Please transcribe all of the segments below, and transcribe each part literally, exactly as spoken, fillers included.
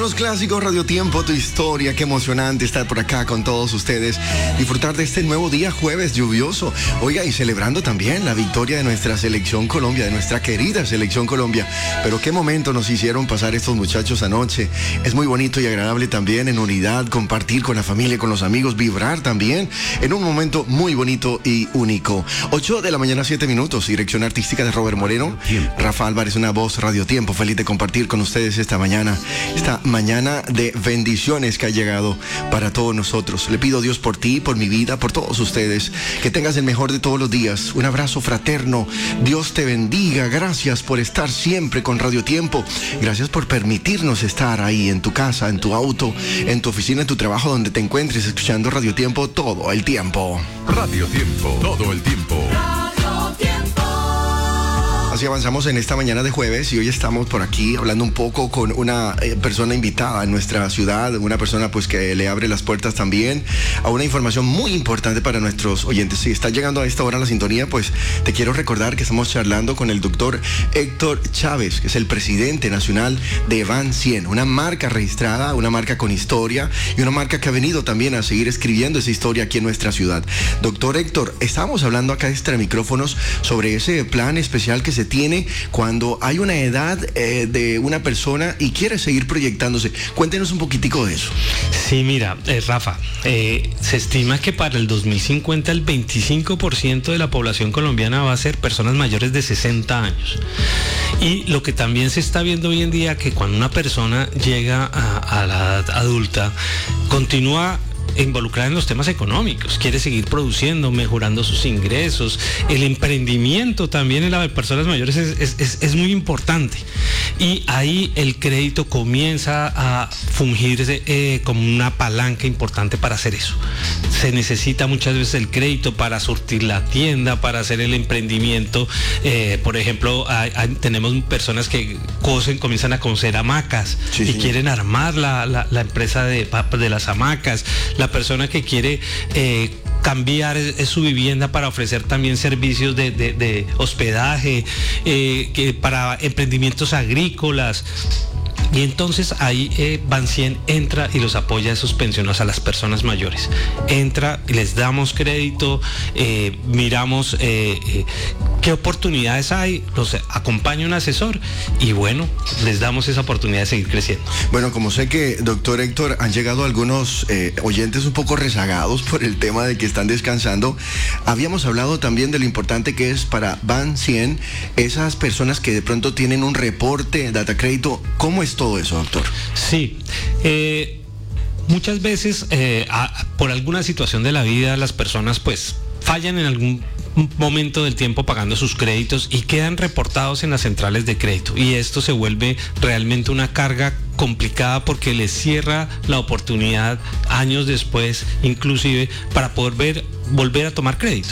los clásicos, Radio Tiempo, tu historia. Qué emocionante estar por acá con todos ustedes. Disfrutar de este nuevo día, jueves lluvioso. Oiga, y celebrando también la victoria de nuestra selección Colombia, de nuestra querida selección Colombia. Pero qué momento nos hicieron pasar estos muchachos anoche. Es muy bonito y agradable también en unidad, compartir con la familia, con los amigos, vibrar también en un momento muy bonito y único. ocho de la mañana, siete minutos. Dirección artística de Robert Moreno. Rafa Álvarez, una voz, Radio Tiempo. Feliz de compartir con ustedes esta mañana. Esta mañana de bendiciones que ha llegado para todos nosotros. Le pido a Dios por ti, por mi vida, por todos ustedes. Que tengas el mejor de todos los días. Un abrazo fraterno. Dios te bendiga. Gracias por estar siempre con Radio Tiempo. Gracias por permitirnos estar ahí en tu casa, en tu auto, en tu oficina, en tu trabajo, donde te encuentres, escuchando Radio Tiempo todo el tiempo. Radio Tiempo, todo el tiempo. Así avanzamos en esta mañana de jueves y hoy estamos por aquí hablando un poco con una eh, persona invitada en nuestra ciudad, una persona pues que le abre las puertas también a una información muy importante para nuestros oyentes. Si está llegando a esta hora la sintonía, pues te quiero recordar que estamos charlando con el doctor Héctor Chávez, que es el presidente nacional de Van cien, una marca registrada, una marca con historia y una marca que ha venido también a seguir escribiendo esa historia aquí en nuestra ciudad. Doctor Héctor, estamos hablando acá extra micrófonos sobre ese plan especial que se tiene cuando hay una edad eh, de una persona y quiere seguir proyectándose. Cuéntenos un poquitico de eso. Sí, mira, eh, Rafa, eh, se estima que para el dos mil cincuenta el veinticinco por ciento de la población colombiana va a ser personas mayores de sesenta años. Y lo que también se está viendo hoy en día, que cuando una persona llega a, a la edad adulta, continúa involucrada en los temas económicos, quiere seguir produciendo, mejorando sus ingresos. El emprendimiento también en las personas mayores es, es, es, es muy importante, y ahí el crédito comienza a fungirse eh, como una palanca importante para hacer eso. Se necesita muchas veces el crédito para surtir la tienda, para hacer el emprendimiento. Eh, por ejemplo, hay, hay, tenemos personas que cosen, comienzan a coser hamacas, sí, y sí, quieren armar la, la, la empresa de, de las hamacas. La persona que quiere eh, cambiar es, es su vivienda para ofrecer también servicios de, de, de hospedaje, eh, que para emprendimientos agrícolas. Y entonces ahí eh, Van cien entra y los apoya a esos pensionados, a las personas mayores. Entra, les damos crédito, eh, miramos eh, eh, qué oportunidades hay, los acompaña un asesor y bueno, les damos esa oportunidad de seguir creciendo. Bueno, como sé que, doctor Héctor, han llegado algunos eh, oyentes un poco rezagados por el tema de que están descansando, habíamos hablado también de lo importante que es para Van cien esas personas que de pronto tienen un reporte, data crédito. ¿Cómo es todo eso, doctor? Sí, eh, muchas veces eh, a, por alguna situación de la vida las personas pues fallan en algún momento del tiempo pagando sus créditos y quedan reportados en las centrales de crédito, y esto se vuelve realmente una carga complicada porque les cierra la oportunidad años después inclusive para poder ver, volver a tomar crédito.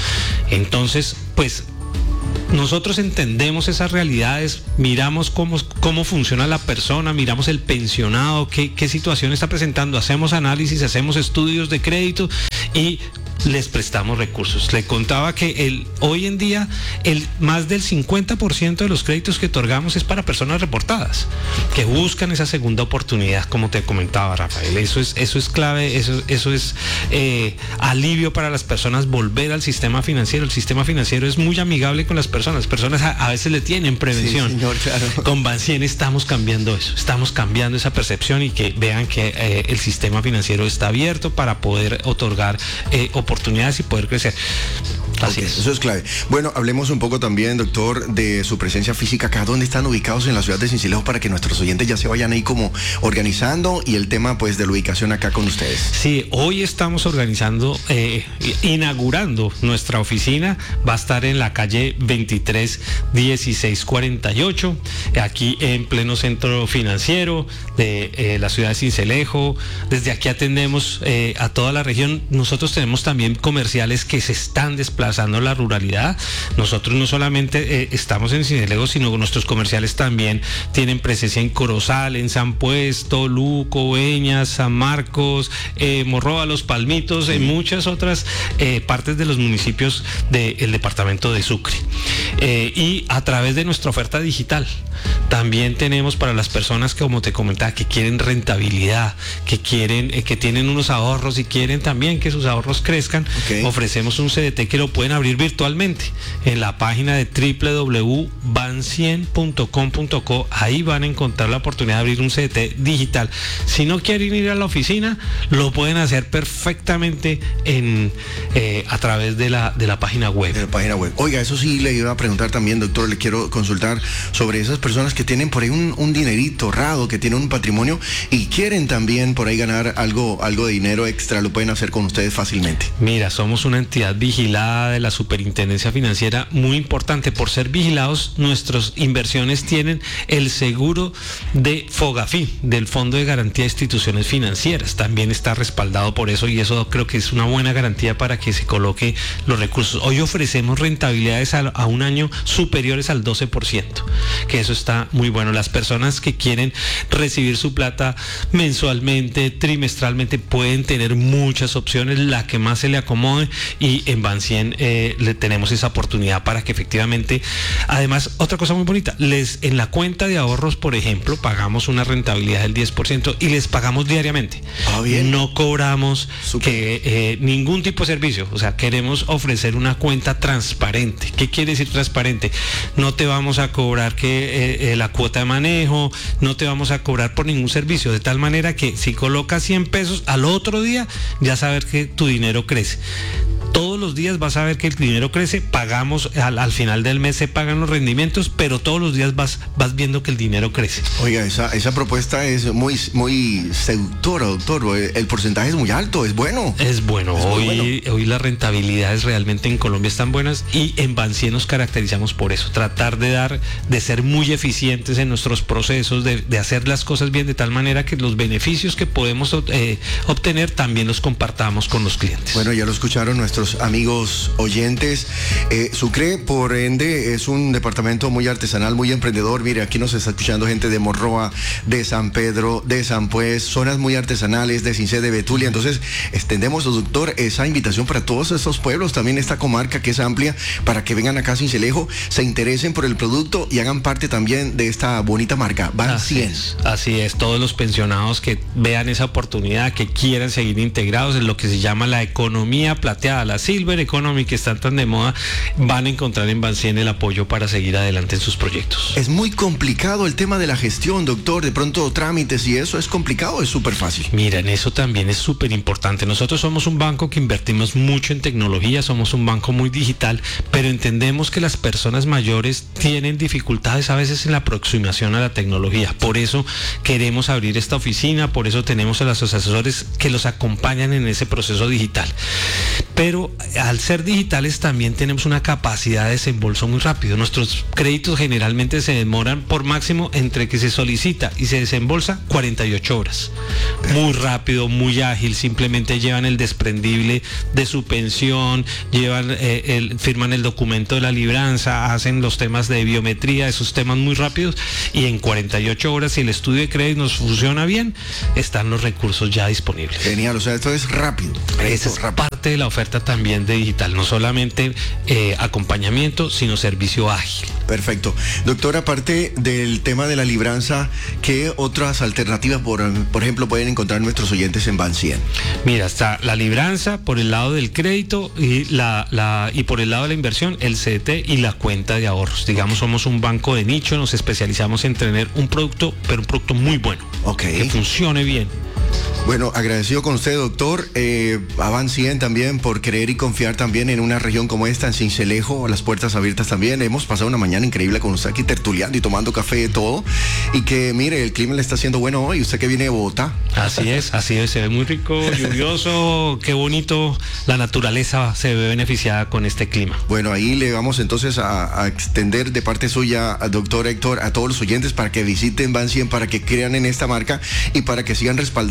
Entonces pues nosotros entendemos esas realidades, miramos cómo, cómo funciona la persona, miramos el pensionado, qué, qué situación está presentando, hacemos análisis, hacemos estudios de crédito y les prestamos recursos. Le contaba que el, hoy en día el, más del cincuenta por ciento de los créditos que otorgamos es para personas reportadas, que buscan esa segunda oportunidad, como te comentaba, Rafael. Eso es, eso es clave, eso, eso es eh, alivio para las personas, volver al sistema financiero. El sistema financiero es muy amigable con las personas. Las personas a, a veces le tienen prevención. Sí, señor, claro. Con Van cien estamos cambiando eso, estamos cambiando esa percepción y que vean que eh, el sistema financiero está abierto para poder otorgar eh, oportunidades oportunidades y poder crecer. Así okay, es. Eso es clave. Bueno, hablemos un poco también, doctor, de su presencia física acá. ¿Dónde están ubicados en la ciudad de Sincelejo para que nuestros oyentes ya se vayan ahí como organizando, y el tema pues de la ubicación acá con ustedes? Sí, hoy estamos organizando, eh, inaugurando nuestra oficina. Va a estar en la calle veintitrés dieciséis cuarenta y ocho, aquí en pleno centro financiero de eh, la ciudad de Sincelejo. Desde aquí atendemos eh, a toda la región. Nosotros tenemos también comerciales que se están desplazando abrazando la ruralidad. Nosotros no solamente eh, estamos en Cincelejo, sino nuestros comerciales también tienen presencia en Corozal, en San Puesto, Luco, Beñas, San Marcos, eh, Morroa, Los Palmitos, en muchas otras eh, partes de los municipios del departamento de Sucre. Eh, y a través de nuestra oferta digital también tenemos para las personas que, como te comentaba, que quieren rentabilidad, que quieren, eh, que tienen unos ahorros y quieren también que sus ahorros crezcan. Okay. Ofrecemos un C D T que lo pueden abrir virtualmente en la página de doble u doble u doble u punto ban cien punto com punto co. Ahí van a encontrar la oportunidad de abrir un C D T digital. Si no quieren ir a la oficina, lo pueden hacer perfectamente en eh, a través de la de la página web. De la página web. Oiga, eso sí le iba a preguntar también, doctor, le quiero consultar sobre esas personas que tienen por ahí un, un dinerito ahorrado, que tienen un patrimonio y quieren también por ahí ganar algo, algo de dinero extra, lo pueden hacer con ustedes fácilmente. Mira, somos una entidad vigilada de la Superintendencia Financiera muy importante. Por ser vigilados, nuestras inversiones tienen el seguro de FOGAFI, del Fondo de Garantía de Instituciones Financieras. También está respaldado por eso y eso creo que es una buena garantía para que se coloque los recursos. Hoy ofrecemos rentabilidades a, a un año superiores al doce por ciento, que eso está muy bueno. Las personas que quieren recibir su plata mensualmente, trimestralmente, pueden tener muchas opciones, la que más se le acomode, y en Bancien eh, le tenemos esa oportunidad para que efectivamente, además, otra cosa muy bonita, les en la cuenta de ahorros, por ejemplo, pagamos una rentabilidad del diez por ciento y les pagamos diariamente. Ah, bien. No cobramos que, eh, ningún tipo de servicio, o sea, queremos ofrecer una cuenta transparente. ¿Qué quiere decir transparente? No te vamos a cobrar que eh, eh, la cuota de manejo, no te vamos a cobrar por ningún servicio, de tal manera que si colocas cien pesos, al otro día ya saber que tu dinero crece. Todos los días vas a ver que el dinero crece, pagamos, al, al final del mes se pagan los rendimientos, pero todos los días vas, vas viendo que el dinero crece. Oiga, esa, esa propuesta es muy, muy seductora, doctor. El porcentaje es muy alto, es bueno. Es bueno, es hoy, bueno. Hoy las rentabilidades realmente en Colombia están buenas y en Bancien nos caracterizamos por eso, tratar de dar, de ser muy eficientes en nuestros procesos, de, de hacer las cosas bien de tal manera que los beneficios que podemos eh, obtener también los compartamos con los clientes. Bueno, ya lo escucharon nuestros amigos oyentes. eh, Sucre, por ende, es un departamento muy artesanal, muy emprendedor. Mire, aquí nos está escuchando gente de Morroa, de San Pedro, de San Pues, zonas muy artesanales, de Cincé, de Betulia. Entonces, extendemos, doctor, esa invitación para todos estos pueblos, también esta comarca que es amplia, para que vengan acá a Cincelejo, se interesen por el producto y hagan parte también de esta bonita marca, Bancien. Así es, así es, todos los pensionados que vean esa oportunidad, que quieran seguir integrados en lo que se llama la economía plateada, la Silver Economy, que están tan de moda, van a encontrar en Bancien el apoyo para seguir adelante en sus proyectos. Es muy complicado el tema de la gestión, doctor, de pronto trámites y eso es complicado, es súper fácil. Mira, en eso también es súper importante. Nosotros somos un banco que invertimos mucho en tecnología, somos un banco muy digital, pero entendemos que las personas mayores tienen dificultades a veces en la aproximación a la tecnología. Por eso queremos abrir esta oficina, por eso tenemos a los asesores que los acompañan en ese proceso digital. Pero al ser digitales también tenemos una capacidad de desembolso muy rápido. Nuestros créditos generalmente se demoran por máximo entre que se solicita y se desembolsa cuarenta y ocho horas. Muy rápido, muy ágil, simplemente llevan el desprendible de su pensión, llevan eh, el, firman el documento de la libranza, hacen los temas de biometría, esos temas muy rápidos, y en cuarenta y ocho horas, si el estudio de crédito nos funciona bien, están los recursos ya disponibles. Genial, o sea, esto es rápido. Esa es rápido. Parte de la oferta también de digital, no solamente eh, acompañamiento, sino servicio ágil. Perfecto. Doctor, aparte del tema de la libranza, ¿qué otras alternativas, por, por ejemplo, pueden encontrar nuestros oyentes en Bancien? Mira, está la libranza por el lado del crédito y, la, la, y por el lado de la inversión, el C D T y la cuenta de ahorros. Digamos, somos un banco de nicho, nos especializamos en tener un producto, pero un producto muy bueno, okay, que funcione bien. Bueno, agradecido con usted, doctor, eh, a Bancien también por creer y confiar también en una región como esta, en Cincelejo, las puertas abiertas también. Hemos pasado una mañana increíble con usted aquí tertuleando y tomando café y todo, y que mire, el clima le está haciendo bueno hoy, usted que viene de Bogotá. Así es, así es, se ve muy rico, lluvioso, qué bonito, la naturaleza se ve beneficiada con este clima. Bueno, ahí le vamos entonces a, a extender de parte suya, al doctor Héctor, a todos los oyentes para que visiten Bancien, para que crean en esta marca y para que sigan respaldando uno de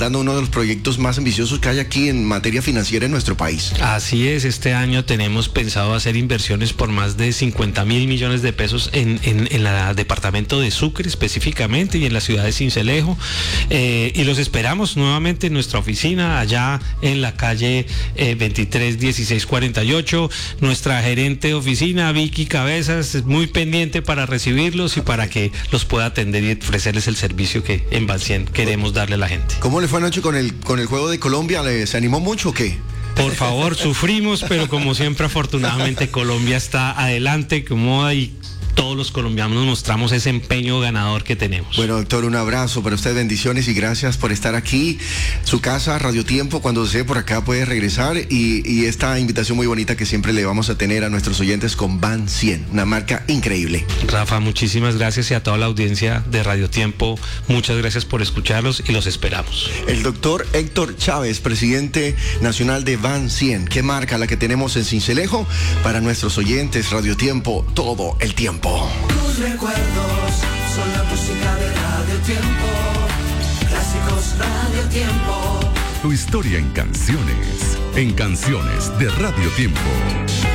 de los proyectos más ambiciosos que hay aquí en materia financiera en nuestro país. Así es, este año tenemos pensado hacer inversiones por más de cincuenta mil millones de pesos en, en, en el departamento de Sucre específicamente y en la ciudad de Sincelejo, eh, y los esperamos nuevamente en nuestra oficina allá en la calle eh, veintitrés dieciséis cuarenta y ocho. Nuestra gerente de oficina, Vicky Cabezas, es muy pendiente para recibirlos y para que los pueda atender y ofrecerles el servicio que en Bancien queremos darle a la gente. ¿Cómo le fue anoche con el, con el juego de Colombia? ¿Se animó mucho o qué? Por favor, sufrimos, pero como siempre, afortunadamente, Colombia está adelante, cómoda, y todos los colombianos mostramos ese empeño ganador que tenemos. Bueno, doctor, un abrazo para usted, bendiciones y gracias por estar aquí. Su casa, Radio Tiempo, cuando desee por acá puede regresar, y, y esta invitación muy bonita que siempre le vamos a tener a nuestros oyentes con Bancien, una marca increíble. Rafa, muchísimas gracias, y a toda la audiencia de Radio Tiempo, muchas gracias por escucharlos y los esperamos. El doctor Héctor Chávez, presidente nacional de Bancien, qué marca la que tenemos en Sincelejo para nuestros oyentes, Radio Tiempo, todo el tiempo. Tus recuerdos son la música de Radio Tiempo, clásicos Radio Tiempo. Tu historia en canciones, en canciones de Radio Tiempo.